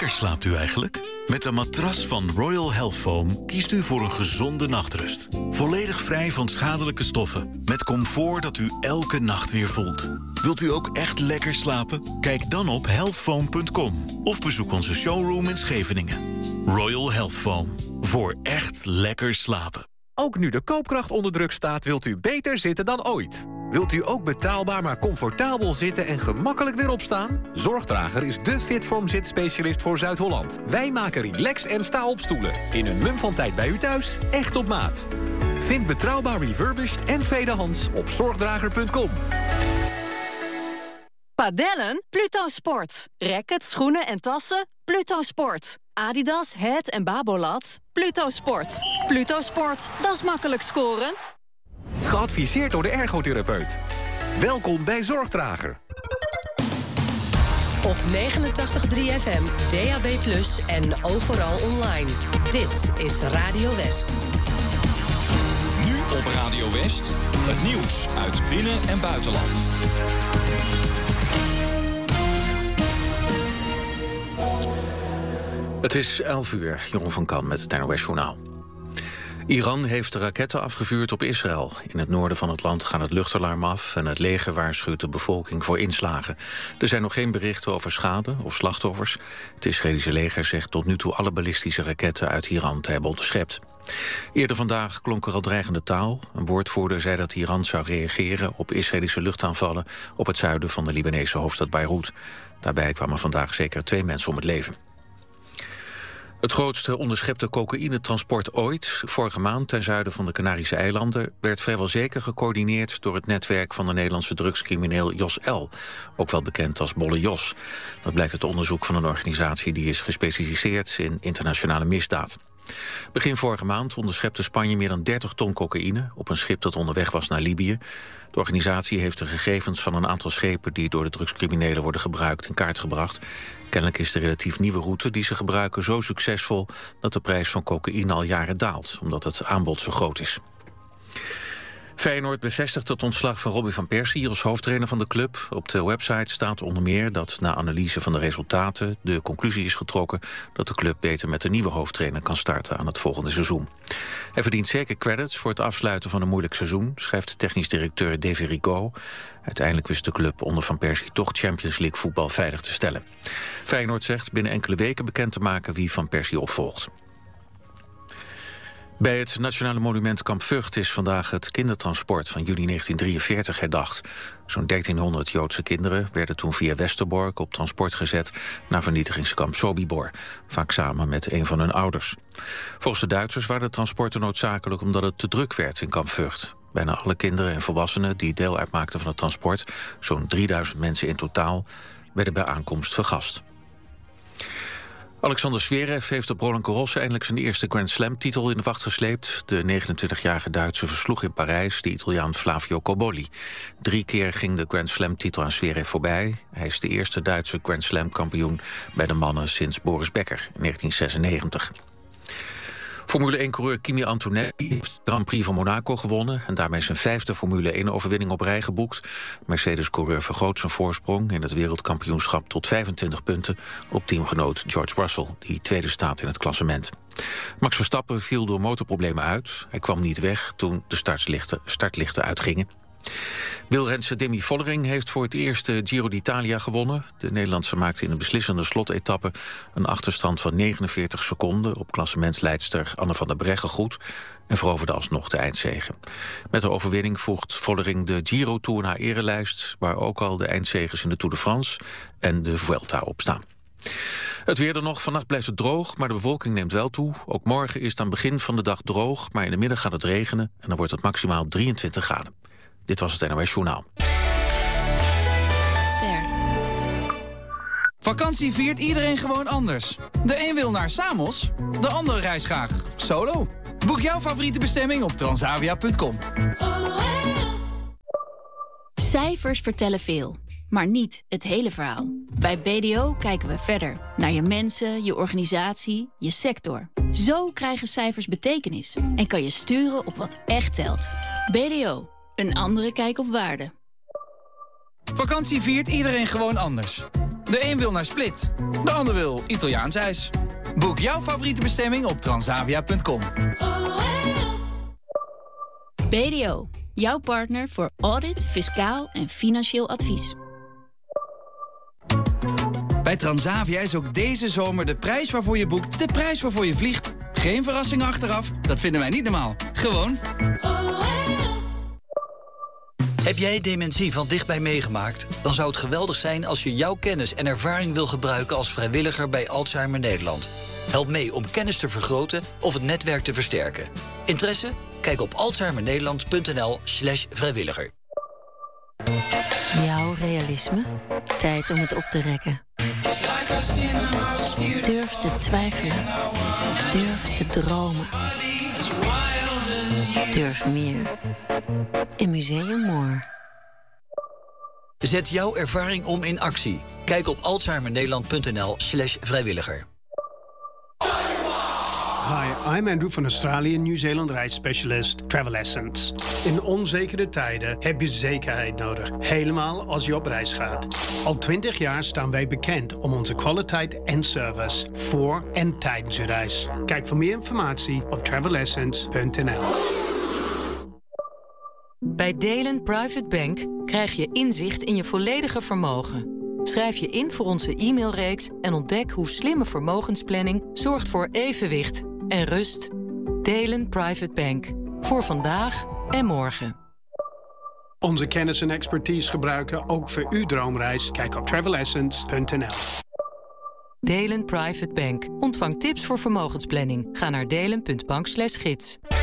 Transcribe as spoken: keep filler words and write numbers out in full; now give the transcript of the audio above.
lekker slaapt u eigenlijk? Met een matras van Royal Health Foam kiest u voor een gezonde nachtrust. Volledig vrij van schadelijke stoffen. Met comfort dat u elke nacht weer voelt. Wilt u ook echt lekker slapen? Kijk dan op healthfoam punt com of bezoek onze showroom in Scheveningen. Royal Health Foam. Voor echt lekker slapen. Ook nu de koopkracht onder druk staat, wilt u beter zitten dan ooit. Wilt u ook betaalbaar maar comfortabel zitten en gemakkelijk weer opstaan? Zorgdrager is de Fitform zitspecialist voor Zuid-Holland. Wij maken relax- en sta-opstoelen. In een mum van tijd bij u thuis, echt op maat. Vind betrouwbaar refurbished en tweedehands op zorgdrager punt com. Padellen? Pluto Sport. Rackets, schoenen en tassen? Pluto Sport. Adidas, Het en Babolat? Pluto Sport. Pluto Sport, dat is makkelijk scoren. Geadviseerd door de ergotherapeut. Welkom bij Zorgdrager. Op negenentachtig komma drie F M, D A B plus, en overal online. Dit is Radio West. Nu op Radio West, het nieuws uit binnen- en buitenland. Het is elf uur, Jeroen van Kan met het N O S Journaal. Iran heeft de raketten afgevuurd op Israël. In het noorden van het land gaat het luchtalarm af en het leger waarschuwt de bevolking voor inslagen. Er zijn nog geen berichten over schade of slachtoffers. Het Israëlische leger zegt tot nu toe alle ballistische raketten uit Iran te hebben onderschept. Eerder vandaag klonk er al dreigende taal. Een woordvoerder zei dat Iran zou reageren op Israëlische luchtaanvallen op het zuiden van de Libanese hoofdstad Beirut. Daarbij kwamen vandaag zeker twee mensen om het leven. Het grootste onderschepte cocaïnetransport ooit, vorige maand ten zuiden van de Canarische eilanden, werd vrijwel zeker gecoördineerd door het netwerk van de Nederlandse drugscrimineel Jos L., ook wel bekend als Bolle Jos. Dat blijkt uit onderzoek van een organisatie die is gespecialiseerd in internationale misdaad. Begin vorige maand onderschepte Spanje meer dan dertig ton cocaïne op een schip dat onderweg was naar Libië. De organisatie heeft de gegevens van een aantal schepen die door de drugscriminelen worden gebruikt in kaart gebracht. Kennelijk is de relatief nieuwe route die ze gebruiken zo succesvol dat de prijs van cocaïne al jaren daalt, omdat het aanbod zo groot is. Feyenoord bevestigt het ontslag van Robin van Persie als hoofdtrainer van de club. Op de website staat onder meer dat na analyse van de resultaten de conclusie is getrokken dat de club beter met de nieuwe hoofdtrainer kan starten aan het volgende seizoen. Hij verdient zeker credits voor het afsluiten van een moeilijk seizoen, schrijft technisch directeur Davy Rigaud. Uiteindelijk wist de club onder Van Persie toch Champions League voetbal veilig te stellen. Feyenoord zegt binnen enkele weken bekend te maken wie Van Persie opvolgt. Bij het Nationale Monument Kamp Vught is vandaag het kindertransport van juli negentien drieënveertig herdacht. Zo'n dertienhonderd Joodse kinderen werden toen via Westerbork op transport gezet naar vernietigingskamp Sobibor, vaak samen met een van hun ouders. Volgens de Duitsers waren de transporten noodzakelijk omdat het te druk werd in Kamp Vught. Bijna alle kinderen en volwassenen die deel uitmaakten van het transport, zo'n drieduizend mensen in totaal, werden bij aankomst vergast. Alexander Zverev heeft op Roland Garros eindelijk zijn eerste Grand Slam-titel in de wacht gesleept. De negenentwintigjarige Duitser versloeg in Parijs de Italiaan Flavio Cobolli. Drie keer ging de Grand Slam-titel aan Zverev voorbij. Hij is de eerste Duitse Grand Slam-kampioen bij de mannen sinds Boris Becker in negentien zesennegentig. Formule één-coureur Kimi Antonelli heeft de Grand Prix van Monaco gewonnen en daarmee zijn vijfde Formule één-overwinning op rij geboekt. Mercedes-coureur vergroot zijn voorsprong in het wereldkampioenschap tot vijfentwintig punten op teamgenoot George Russell, die tweede staat in het klassement. Max Verstappen viel door motorproblemen uit. Hij kwam niet weg toen de startlichten, startlichten uitgingen. Wielrenster Demi Vollering heeft voor het eerst de Giro d'Italia gewonnen. De Nederlandse maakte in een beslissende slotetappe een achterstand van negenenveertig seconden op klassementsleidster Anne van der Breggen goed en veroverde alsnog de eindzege. Met de overwinning voegt Vollering de Giro Tour naar erelijst, waar ook al de eindzegers in de Tour de France en de Vuelta op staan. Het weer er nog. Vannacht blijft het droog, maar de bewolking neemt wel toe. Ook morgen is het aan het begin van de dag droog, maar in de middag gaat het regenen en dan wordt het maximaal drieëntwintig graden. Dit was het N O S Journaal. Ster. Vakantie viert iedereen gewoon anders. De een wil naar Samos, de ander reist graag solo. Boek jouw favoriete bestemming op transavia punt com. Cijfers vertellen veel, maar niet het hele verhaal. Bij B D O kijken we verder. Naar je mensen, je organisatie, je sector. Zo krijgen cijfers betekenis en kan je sturen op wat echt telt. B D O. Een andere kijk op waarde. Vakantie viert iedereen gewoon anders. De een wil naar Split, de ander wil Italiaans ijs. Boek jouw favoriete bestemming op transavia punt com. B D O, jouw partner voor audit, fiscaal en financieel advies. Bij Transavia is ook deze zomer de prijs waarvoor je boekt de prijs waarvoor je vliegt. Geen verrassingen achteraf, dat vinden wij niet normaal. Gewoon. Heb jij dementie van dichtbij meegemaakt? Dan zou het geweldig zijn als je jouw kennis en ervaring wil gebruiken als vrijwilliger bij Alzheimer Nederland. Help mee om kennis te vergroten of het netwerk te versterken. Interesse? Kijk op alzheimernederland punt n l slash vrijwilliger. Jouw realisme? Tijd om het op te rekken. Durf te twijfelen. Durf te dromen. Durf meer. In Museum More. Zet jouw ervaring om in actie. Kijk op alzheimernederland punt n l slash vrijwilliger. Hi, I'm Andrew van Australië Nieuw-Zeeland reisspecialist Travel Essence. In onzekere tijden heb je zekerheid nodig, helemaal als je op reis gaat. Al twintig jaar staan wij bekend om onze kwaliteit en service voor en tijdens je reis. Kijk voor meer informatie op travel essence punt n l. Bij Delen Private Bank krijg je inzicht in je volledige vermogen. Schrijf je in voor onze e-mailreeks en ontdek hoe slimme vermogensplanning zorgt voor evenwicht en rust. Delen Private Bank. Voor vandaag en morgen. Onze kennis en expertise gebruiken ook voor uw droomreis. Kijk op travel essence punt n l. Delen Private Bank. Ontvang tips voor vermogensplanning. Ga naar delen punt bank slash gids.